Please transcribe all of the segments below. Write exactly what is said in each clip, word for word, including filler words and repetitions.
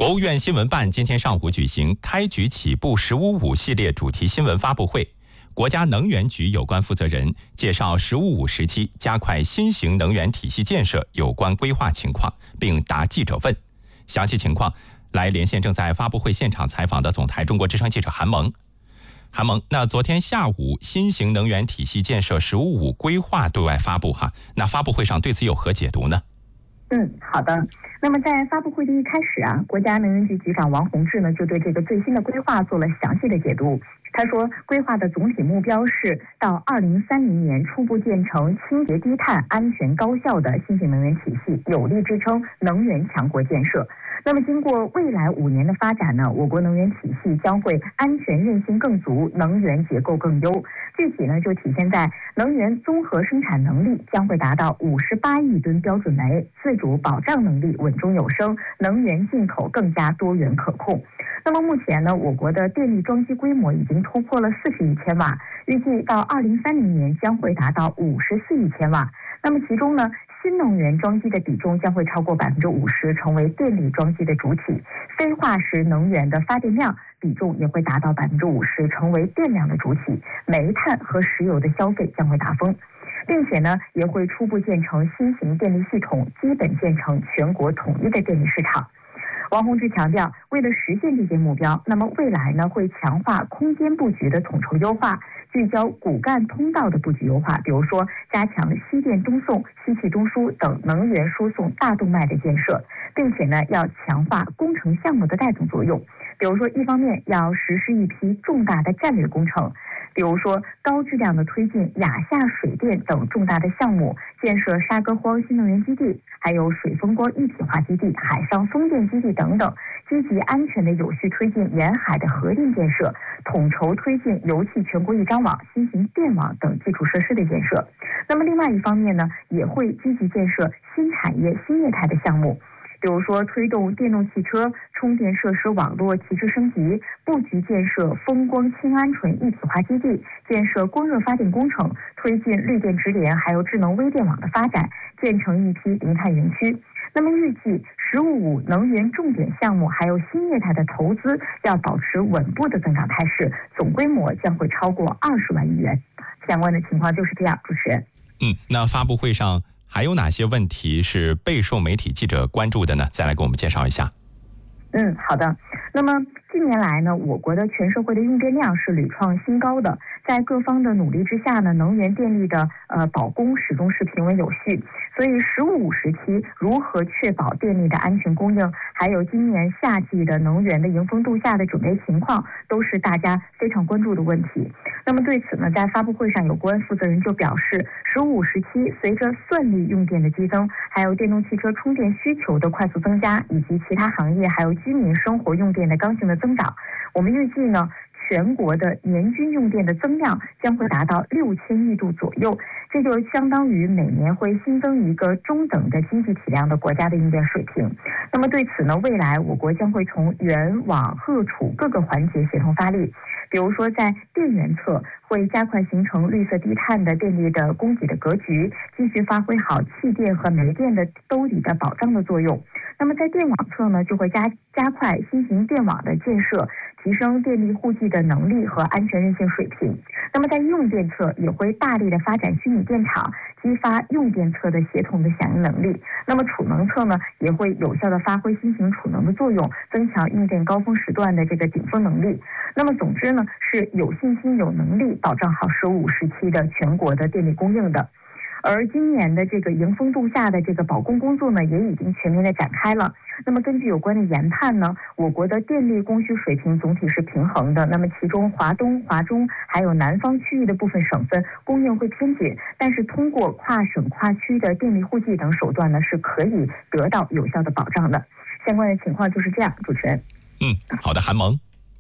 国务院新闻办今天上午举行开局起步“十五五”系列主题新闻发布会，国家能源局有关负责人介绍“十五五”时期加快新型能源体系建设有关规划情况，并答记者问。详细情况来连线正在发布会现场采访的总台中国之声记者韩萌。韩萌，那昨天下午新型能源体系建设“十五五”规划对外发布哈，那发布会上对此有何解读呢？ 嗯，好的。那么在发布会的一开始啊，国家能源局局长王洪志呢就对这个最新的规划做了详细的解读。他说，规划的总体目标是到二零三零年初步建成清洁低碳、安全高效的新型能源体系，有力支撑能源强国建设。那么经过未来五年的发展呢，我国能源体系将会安全韧性更足，能源结构更优。具体呢就体现在能源综合生产能力将会达到五十八亿吨标准煤，自主保障能力稳中有升，能源进口更加多元可控。那么目前呢，我国的电力装机规模已经突破了四十亿千瓦，预计到二零三零年将会达到五十四亿千瓦。那么其中呢，新能源装机的比重将会超过百分之五十，成为电力装机的主体；非化石能源的发电量比重也会达到百分之五十，成为电量的主体；煤炭和石油的消费将会大丰，并且呢，也会初步建成新型电力系统，基本建成全国统一的电力市场。王洪志强调，为了实现这些目标，那么未来呢会强化空间布局的统筹优化，聚焦骨干通道的布局优化，比如说加强西电东送、西气东输等能源输送大动脉的建设，并且呢要强化工程项目的带动作用，比如说一方面要实施一批重大的战略工程，比如说高质量的推进亚下水电等重大的项目，建设沙歌荒新能源基地，还有水风光一体化基地、海上风电基地等等，积极安全的有序推进沿海的核电建设，统筹推进油气全国一张网、新型电网等基础设施的建设。那么另外一方面呢，也会积极建设新产业新业态的项目，比如说推动电动汽车充电设施网络提质升级，布局建设风光氢鹌鹑一体化基地，建设光热发电工程，推进绿电直连还有智能微电网的发展，建成一批零碳园区。那么预计“十五五”能源重点项目还有新业态的投资要保持稳步的增长态势，总规模将会超过二十万亿元。相关的情况就是这样，主持人。 嗯，那发布会上还有哪些问题是备受媒体记者关注的呢？再来给我们介绍一下。 嗯，好的。那么近年来呢，我国的全社会的用电量是屡创新高的，在各方的努力之下呢，能源电力的呃保供始终是平稳有序。所以“十五五”时期如何确保电力的安全供应，还有今年夏季的能源的迎风度夏的准备情况，都是大家非常关注的问题。那么对此呢，在发布会上，有关负责人就表示，“十五五”时期随着算力用电的激增，还有电动汽车充电需求的快速增加，以及其他行业还有居民生活用电的刚性的增长，我们预计呢，全国的年均用电的增量将会达到六千亿度左右，这就相当于每年会新增一个中等的经济体量的国家的用电水平。那么对此呢，未来我国将会从源网荷储各个环节协同发力，比如说在电源侧会加快形成绿色低碳的电力的供给的格局，继续发挥好气电和煤电的兜底的保障的作用。那么在电网侧呢，就会加加快新型电网的建设，提升电力户籍的能力和安全韧性水平。那么在用电侧也会大力的发展虚拟电厂，激发用电侧的协同的响应能力。那么储能侧呢，也会有效的发挥新型储能的作用，增强用电高峰时段的这个顶峰能力。那么总之呢，是有信心有能力保障好“十五五”时期的全国的电力供应的。而今年的这个迎风度夏的这个保供工作呢，也已经全面的展开了。那么根据有关的研判呢，我国的电力供需水平总体是平衡的。那么其中华东、华中还有南方区域的部分省份供应会偏紧，但是通过跨省跨区的电力户籍等手段呢，是可以得到有效的保障的。相关的情况就是这样，主持人。 嗯，好的，韩萌。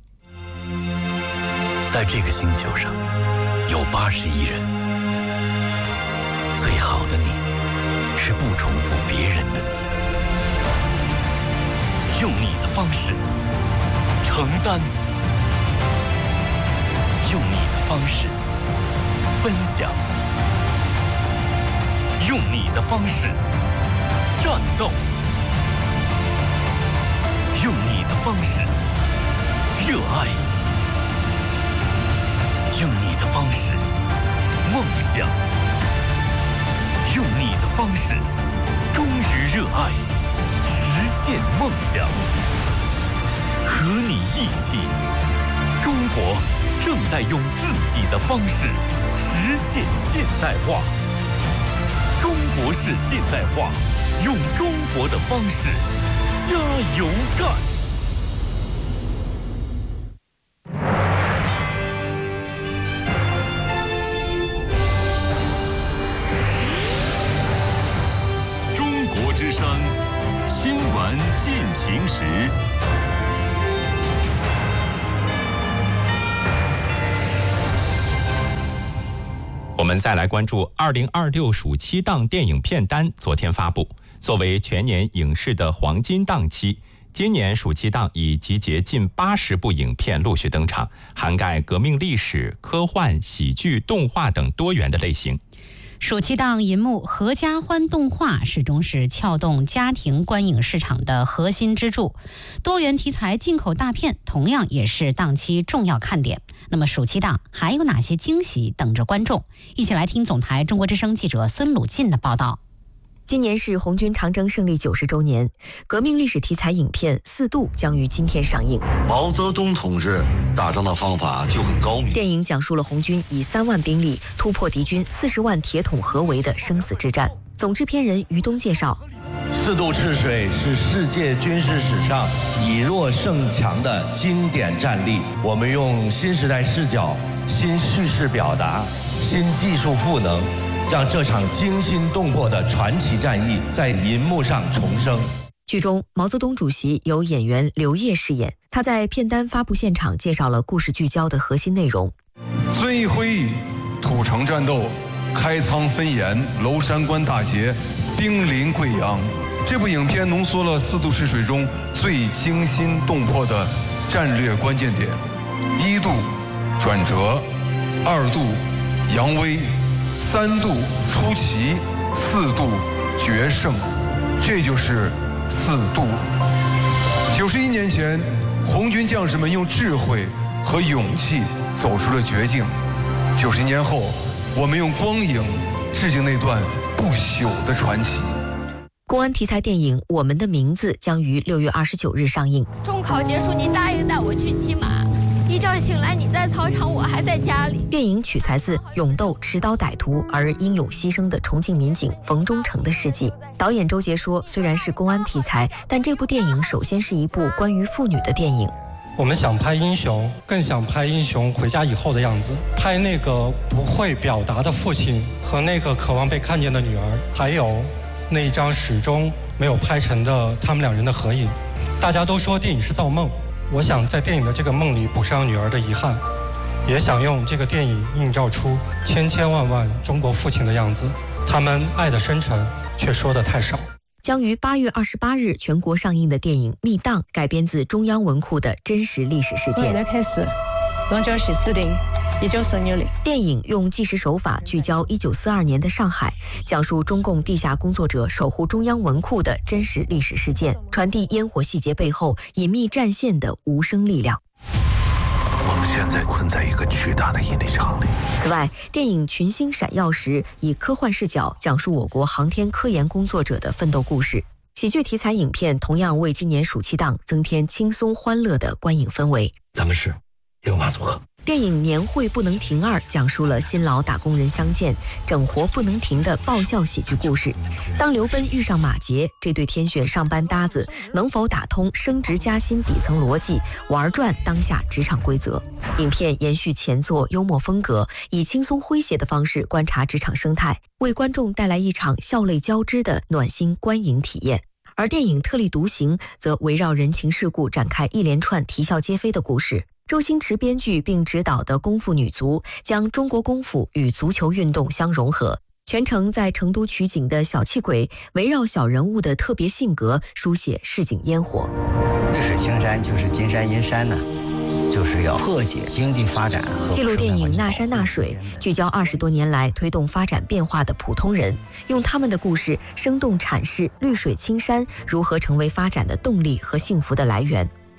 在这个星球上，有八十亿人。最好的你，是不重复别人的你，用你的方式承担，用你的方式分享，用你的方式战斗，用你方式，热爱；用你的方式，梦想；用你的方式，忠于热爱，实现梦想。和你一起，中国正在用自己的方式实现现代化。中国式现代化，用中国的方式加油干！中国之声，新闻进行时。 我们再来关注二零二六暑期档电影片单，昨天发布。作为全年影视的黄金档期，今年暑期档已集结近八十部影片陆续登场，涵盖革命历史、科幻、喜剧、动画等多元的类型。 暑期档银幕合家欢动画始终是撬动家庭观影市场的核心支柱，多元题材进口大片同样也是档期重要看点。那么暑期档还有哪些惊喜等着观众？一起来听总台中国之声记者孙鲁进的报道。 今年是红军长征胜利九十周年，革命历史题材影片《四渡》将于今天上映。 毛泽东同志打仗的方法就很高明。 电影讲述了红军以三万兵力突破敌军四十万铁桶合围的生死之战。总制片人于东介绍， 四渡赤水是世界军事史上以弱胜强的经典战例。我们用新时代视角、新叙事表达、新技术赋能，让这场惊心动魄的传奇战役在银幕上重生。 剧中，毛泽东主席由演员刘烨饰演。他在片单发布现场介绍了故事聚焦的核心内容： 遵义会议、土城战斗、开仓分盐、娄山关大捷、兵临贵阳。这部影片浓缩了四渡赤水中最惊心动魄的战略关键点：一渡转折，二渡扬威，三渡出奇，四渡决胜。这就是四渡。九十一年前，红军将士们用智慧和勇气走出了绝境。九十年后，我们用光影致敬那段不朽的传奇。 公安题材电影《我们的名字》将于六月二十九日上映。 中考结束，你答应带我去骑马，一觉醒来你在操场，我还在家里。 电影取材自勇斗持刀歹徒而英勇牺牲的重庆民警冯忠诚的事迹。导演周杰说，虽然是公安题材，但这部电影首先是一部关于妇女的电影。 我们想拍英雄，更想拍英雄回家以后的样子，拍那个不会表达的父亲和那个渴望被看见的女儿，还有那一张始终没有拍成的他们两人的合影。大家都说电影是造梦，我想在电影的这个梦里补上女儿的遗憾，也想用这个电影映照出千千万万中国父亲的样子，他们爱的深沉却说的太少。 将于八月二十八日全国上映的电影《密档》改编自中央文库的真实历史事件。 开始，龙九是四零一九四六年。 电影用纪实手法聚焦一九四二年的上海，讲述中共地下工作者守护中央文库的真实历史事件，传递烟火细节背后隐秘战线的无声力量。 我们现在困在一个巨大的引力场里。 此外，电影《群星闪耀时》以科幻视角讲述我国航天科研工作者的奋斗故事。喜剧题材影片同样为今年暑期档增添轻松欢乐的观影氛围。 咱们是六马组合。 电影《年会不能停二》讲述了新老打工人相见、整活不能停的爆笑喜剧故事。当刘奔遇上马杰，这对天选上班搭子能否打通升职加薪底层逻辑，玩转当下职场规则？影片延续前作幽默风格，以轻松诙谐的方式观察职场生态，为观众带来一场笑泪交织的暖心观影体验。而电影《特立独行》则围绕人情世故展开一连串啼笑皆非的故事。周星驰编剧并执导的功夫女足将中国功夫与足球运动相融合，全程在成都取景的小气鬼围绕小人物的特别性格书写市井烟火。 绿水青山就是金山银山呢，就是要破解经济发展和记录电影《那山那水》聚焦二十多年来推动发展变化的普通人，用他们的故事生动阐释绿水青山如何成为发展的动力和幸福的来源。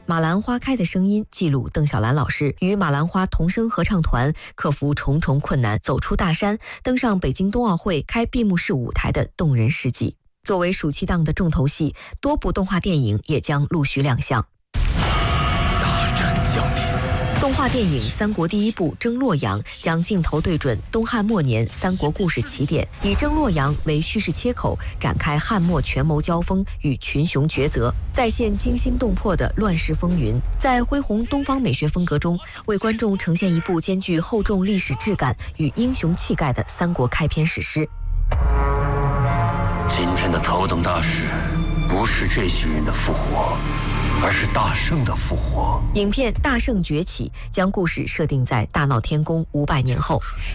马兰花开的声音》记录邓小兰老师与马兰花童声合唱团克服重重困难，走出大山，登上北京冬奥会开闭幕式舞台的动人事迹。作为暑期档的重头戏，多部动画电影也将陆续亮相。 大战降临。 动画电影《三国》第一部《征洛阳》将镜头对准东汉末年三国故事起点，以征洛阳为叙事切口，展开汉末权谋交锋与群雄抉择，再现惊心动魄的乱世风云。在恢宏东方美学风格中，为观众呈现一部兼具厚重历史质感与英雄气概的三国开篇史诗。 今天的头等大事，不是这群人的复活，而是大圣的复活。 影片《大圣崛起》将故事设定在大闹天宫五百年后。